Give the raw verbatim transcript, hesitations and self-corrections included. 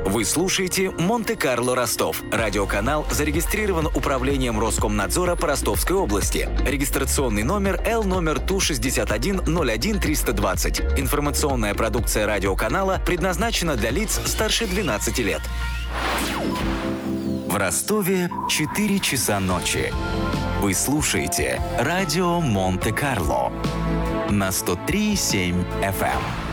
Вы слушаете «Монте-Карло Ростов». Радиоканал зарегистрирован Управлением Роскомнадзора по Ростовской области. Регистрационный номер Л номер Ту шестьдесят один ноль один триста двадцать. Информационная продукция радиоканала предназначена для лиц старше двенадцати лет. В Ростове четыре часа ночи. Вы слушаете радио Монте-Карло на сто три и семь эф эм.